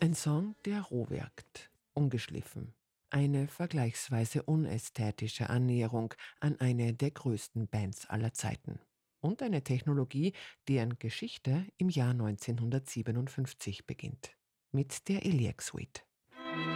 Ein Song, der roh wirkt, ungeschliffen. Eine vergleichsweise unästhetische Annäherung an eine der größten Bands aller Zeiten. Und eine Technologie, deren Geschichte im Jahr 1957 beginnt. Mit der ELIAC Suite.